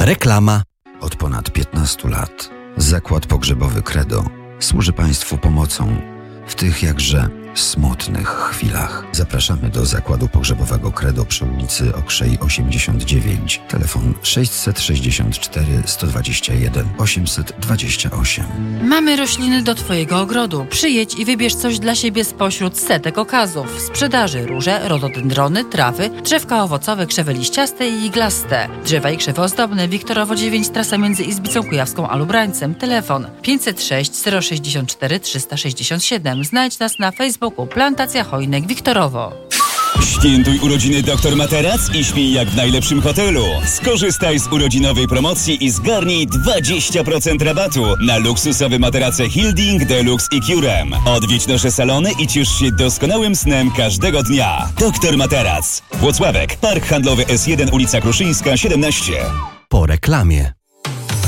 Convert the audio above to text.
Reklama. Od ponad 15 lat Zakład Pogrzebowy Credo służy Państwu pomocą w tych jakże smutnych chwilach. Zapraszamy do Zakładu Pogrzebowego Credo przy ulicy Okrzej 89. Telefon 664 121 828. Mamy rośliny do Twojego ogrodu. Przyjedź i wybierz coś dla siebie spośród setek okazów. W sprzedaży róże, rododendrony, trawy, drzewka owocowe, krzewy liściaste i iglaste. Drzewa i krzewy ozdobne. Wiktorowo 9, trasa między Izbicą Kujawską a Lubrańcem. Telefon 506 064 367. Znajdź nas na Facebooku Plantacja Hojnek Wiktorowo. Świętuj urodziny Dr Materac i śpij jak w najlepszym hotelu. Skorzystaj z urodzinowej promocji i zgarnij 20% rabatu na luksusowe materace Hilding, Deluxe i Curem. Odwiedź nasze salony i ciesz się doskonałym snem każdego dnia. Dr Materac. Włocławek, Park Handlowy S1, ulica Kruszyńska, 17. Po reklamie.